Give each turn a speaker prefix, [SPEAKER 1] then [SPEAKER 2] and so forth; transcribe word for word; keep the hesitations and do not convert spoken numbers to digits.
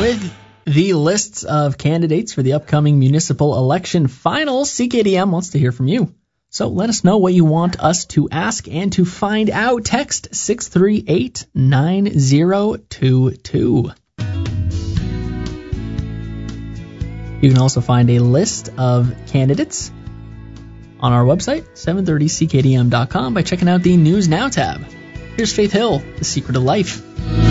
[SPEAKER 1] with the lists of candidates for the upcoming municipal election finals. C K D M wants to hear from you. So let us know what you want us to ask, and to find out, text six three eight nine zero two two. You can also find a list of candidates on our website, seven thirty C K D M dot com, by checking out the News Now tab. Here's Faith Hill, The Secret of Life.